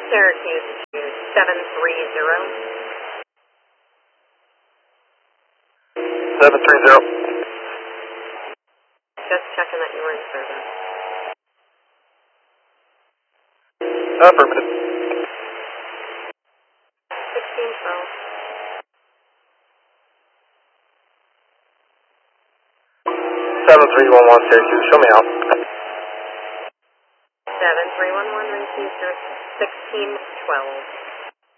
Syracuse to 730. 730. Just checking that you were in service. Affirmative. 1612. 7311 Syracuse, show me out. 7311 received 1612.